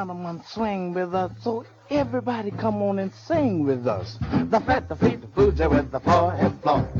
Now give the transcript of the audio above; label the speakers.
Speaker 1: gentlemen swing with us. So everybody come on and sing with us. The fat, the feet, the foods with the forehead floor.